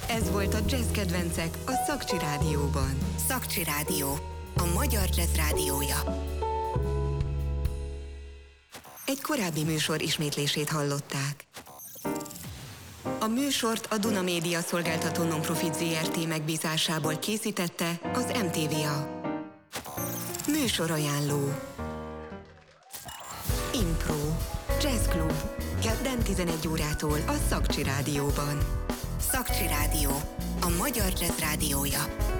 Ez volt a Jazz Kedvencek a Szakcsi Rádióban. Szakcsi Rádió, a magyar jazz rádiója. Egy korábbi műsor ismétlését hallották. A műsort a Duna Média Szolgáltató Nonprofit Zrt. Megbízásából készítette az MTVA. Műsorajánló: Impro, Jazz Club, kedden 11 órától a Szakcsi Rádióban. Szakcsi Rádió, a magyar jazz rádiója.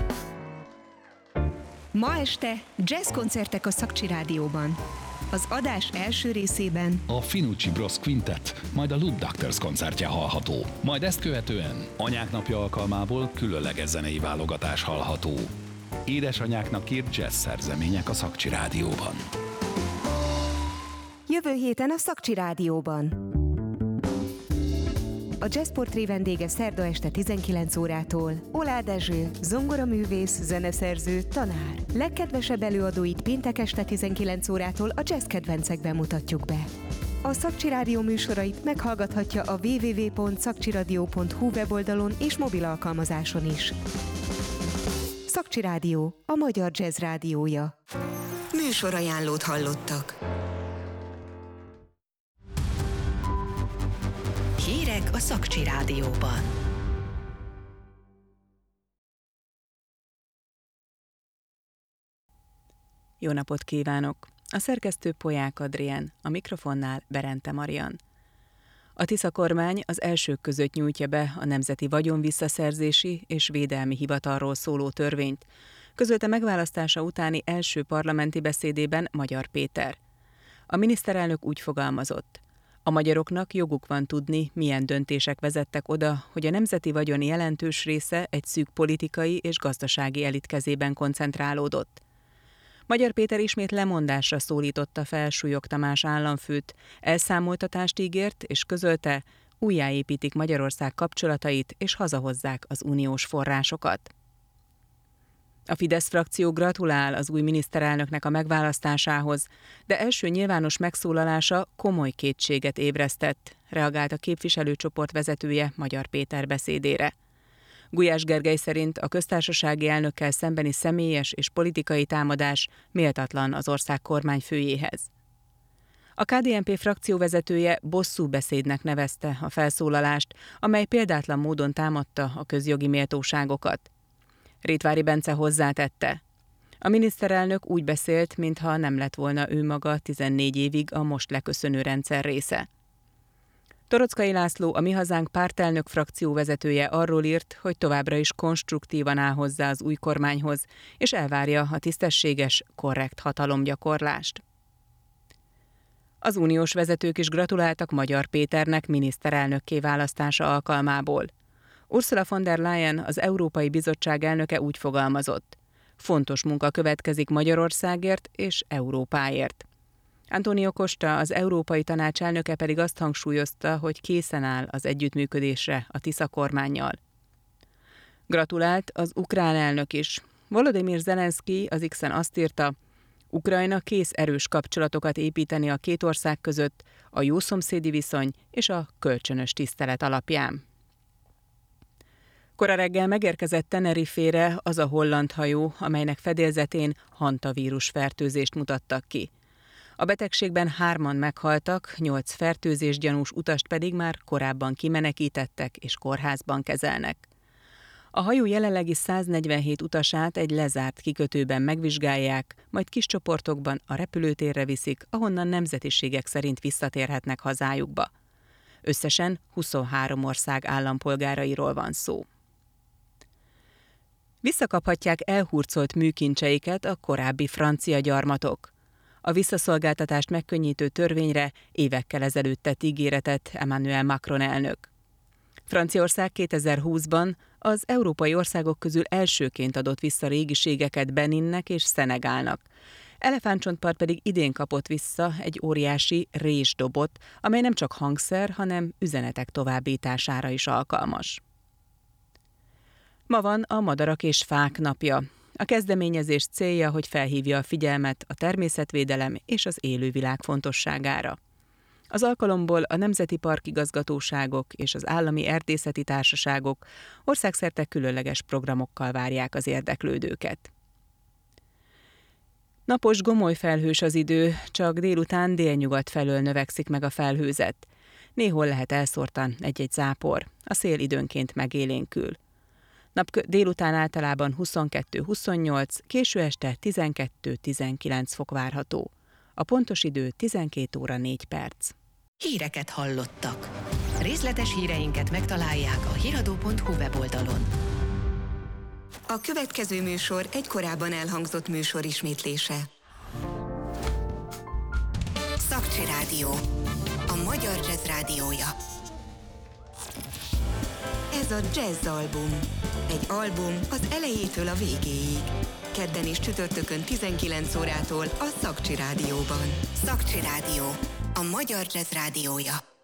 Ma este jazzkoncertek a Szakcsi Rádióban. Az adás első részében a Finucci Bros Quintet, majd a Loop Doctors koncertje hallható. Majd ezt követően Anyák napja alkalmából különleges zenei válogatás hallható. Édesanyáknak írt jazz szerzemények a Szakcsi Rádióban. Jövő héten a Szakcsi Rádióban. A Jazzportré vendége szerda este 19 órától Oláh Dezső, zongoraművész, zeneszerző, tanár. Legkedvesebb előadóit péntek este 19 órától a Jazz Kedvencekben mutatjuk be. A Szakcsi Rádió műsorait meghallgathatja a www.szakcsiradio.hu weboldalon és mobil alkalmazáson is. Szakcsi Rádió, a magyar jazz rádiója. Műsorajánlót hallottak. Hírek a Szakcsi Rádióban. Jó napot kívánok! A szerkesztő Polyák Adrien, a mikrofonnál Berente Marian. A Tisza kormány az elsők között nyújtja be a Nemzeti Vagyonvisszaszerzési és Védelmi Hivatalról szóló törvényt, közölte megválasztása utáni első parlamenti beszédében Magyar Péter. A miniszterelnök úgy fogalmazott: a magyaroknak joguk van tudni, milyen döntések vezettek oda, hogy a nemzeti vagyon jelentős része egy szűk politikai és gazdasági elit kezében koncentrálódott. Magyar Péter ismét lemondásra szólította fel Súlyog Tamás államfőt, elszámoltatást ígért és közölte, újjáépítik Magyarország kapcsolatait és hazahozzák az uniós forrásokat. A Fidesz frakció gratulál az új miniszterelnöknek a megválasztásához, de első nyilvános megszólalása komoly kétséget ébresztett, reagált a képviselőcsoport vezetője Magyar Péter beszédére. Gulyás Gergely szerint a köztársasági elnökkel szembeni személyes és politikai támadás méltatlan az ország kormányfőjéhez. A KDNP frakcióvezetője bosszúbeszédnek nevezte a felszólalást, amely példátlan módon támadta a közjogi méltóságokat. Rétvári Bence hozzátette: a miniszterelnök úgy beszélt, mintha nem lett volna ő maga 14 évig a most leköszönő rendszer része. Toroczkai László, a Mi Hazánk pártelnök frakcióvezetője arról írt, hogy továbbra is konstruktívan áll hozzá az új kormányhoz, és elvárja a tisztességes, korrekt hatalomgyakorlást. Az uniós vezetők is gratuláltak Magyar Péternek miniszterelnökké választása alkalmából. Ursula von der Leyen, az Európai Bizottság elnöke úgy fogalmazott: fontos munka következik Magyarországért és Európáért. Antonio Costa, az Európai Tanács elnöke pedig azt hangsúlyozta, hogy készen áll az együttműködésre a Tisza kormánnyal. Gratulált az ukrán elnök is. Volodymyr Zelenszky az X-en azt írta: Ukrajna kész erős kapcsolatokat építeni a két ország között a jószomszédi viszony és a kölcsönös tisztelet alapján. Kora reggel megérkezett Tenerifére az a holland hajó, amelynek fedélzetén hantavírus fertőzést mutattak ki. A betegségben 3-an meghaltak, 8 fertőzésgyanús utast pedig már korábban kimenekítettek és kórházban kezelnek. A hajó jelenlegi 147 utasát egy lezárt kikötőben megvizsgálják, majd kis csoportokban a repülőtérre viszik, ahonnan nemzetiségek szerint visszatérhetnek hazájukba. Összesen 23 ország állampolgárairól van szó. Visszakaphatják elhurcolt műkincseiket a korábbi francia gyarmatok. A visszaszolgáltatást megkönnyítő törvényre évekkel ezelőtt tett ígéretet Emmanuel Macron elnök. Franciaország 2020-ban az európai országok közül elsőként adott vissza régiségeket Beninnek és Szenegálnak. Elefántcsontpart pedig idén kapott vissza egy óriási résdobot, amely nem csak hangszer, hanem üzenetek továbbítására is alkalmas. Ma van a Madarak és Fák napja. A kezdeményezés célja, hogy felhívja a figyelmet a természetvédelem és az élővilág fontosságára. Az alkalomból a nemzeti parkigazgatóságok és az állami erdészeti társaságok országszerte különleges programokkal várják az érdeklődőket. Napos, gomoly felhős az idő, csak délután délnyugat felől növekszik meg a felhőzet. Néhol lehet elszórtan egy-egy zápor, a szél időnként megélénkül. Délután általában 22-28, késő este 12-19 fok várható. A pontos idő 12 óra 4 perc. Híreket hallottak. Részletes híreinket megtalálják a hiradó.hu weboldalon. A következő műsor egy korábban elhangzott műsor ismétlése. Szakcsi Rádió. A magyar jazz rádiója. Ez a jazz album. Egy album az elejétől a végéig. Kedden és csütörtökön 19 órától a Szakcsi Rádióban. Szakcsi Rádió. A magyar jazz rádiója.